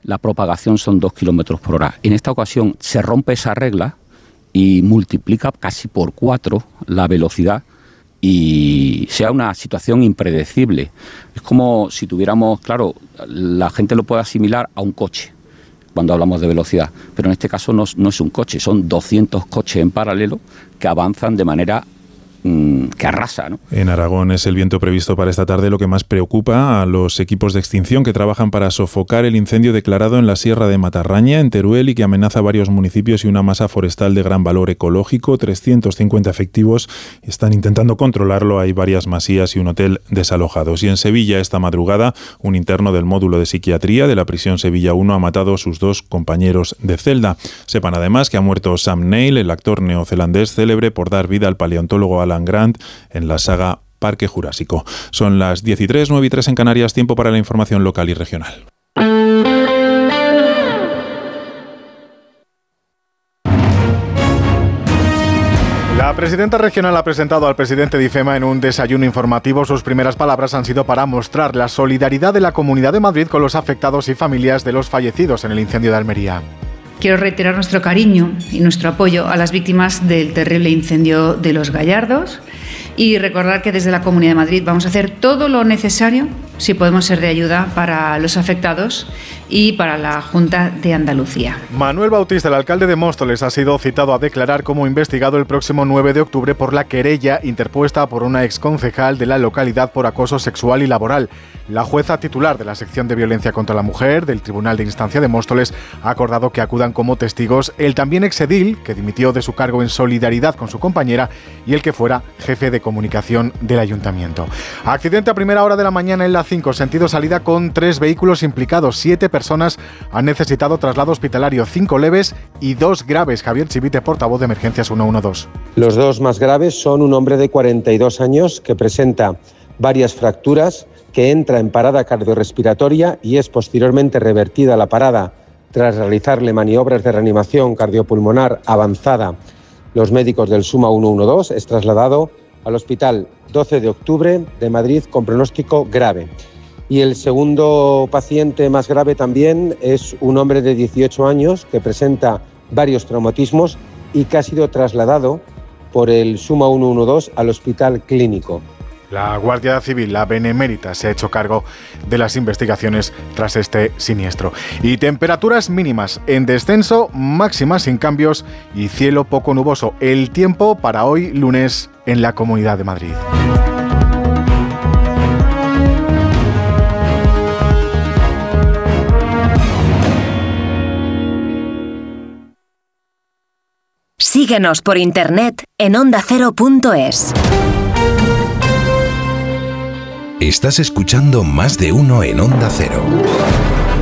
la propagación son 2 kilómetros por hora. En esta ocasión se rompe esa regla y multiplica casi por 4 la velocidad y sea una situación impredecible. Es como si tuviéramos, claro, la gente lo puede asimilar a un coche cuando hablamos de velocidad, pero en este caso no es un coche, son 200 coches en paralelo que avanzan de manera que arrasa, ¿no? En Aragón es el viento previsto para esta tarde lo que más preocupa a los equipos de extinción que trabajan para sofocar el incendio declarado en la Sierra de Matarraña, en Teruel, y que amenaza varios municipios y una masa forestal de gran valor ecológico. 350 efectivos están intentando controlarlo. Hay varias masías y un hotel desalojados. Y en Sevilla, esta madrugada, un interno del módulo de psiquiatría de la prisión Sevilla 1 ha matado a sus 2 compañeros de celda. Sepan además que ha muerto Sam Neill, el actor neozelandés célebre por dar vida al paleontólogo Alan Grant en la saga Parque Jurásico. Son las 10:03, 9:03 en Canarias, tiempo para la información local y regional. La presidenta regional ha presentado al presidente de IFEMA en un desayuno informativo. Sus primeras palabras han sido para mostrar la solidaridad de la Comunidad de Madrid con los afectados y familias de los fallecidos en el incendio de Almería. Quiero reiterar nuestro cariño y nuestro apoyo a las víctimas del terrible incendio de Los Gallardos y recordar que desde la Comunidad de Madrid vamos a hacer todo lo necesario, si podemos ser de ayuda, para los afectados y para la Junta de Andalucía. Manuel Bautista, el alcalde de Móstoles, ha sido citado a declarar como investigado el próximo 9 de octubre por la querella interpuesta por una exconcejal de la localidad por acoso sexual y laboral. La jueza titular de la sección de violencia contra la mujer del Tribunal de Instancia de Móstoles ha acordado que acudan como testigos el también exedil, que dimitió de su cargo en solidaridad con su compañera, y el que fuera jefe de comunicación del ayuntamiento. Accidente a primera hora de la mañana en la 5, sentido salida, con 3 vehículos implicados. 7 personas han necesitado traslado hospitalario, 5 leves y 2 graves. Javier Chivite, portavoz de Emergencias 112. Los 2 más graves son un hombre de 42 años que presenta varias fracturas, que entra en parada cardiorrespiratoria y es posteriormente revertida a la parada tras realizarle maniobras de reanimación cardiopulmonar avanzada. Los médicos del SUMA 112 es trasladado al Hospital 12 de Octubre de Madrid con pronóstico grave. Y el segundo paciente más grave también es un hombre de 18 años que presenta varios traumatismos y que ha sido trasladado por el SUMA 112 al Hospital Clínico. La Guardia Civil, la Benemérita, se ha hecho cargo de las investigaciones tras este siniestro. Y temperaturas mínimas en descenso, máximas sin cambios y cielo poco nuboso. El tiempo para hoy, lunes, en la Comunidad de Madrid. Síguenos por internet en ondacero.es. Estás escuchando Más de Uno en Onda Cero.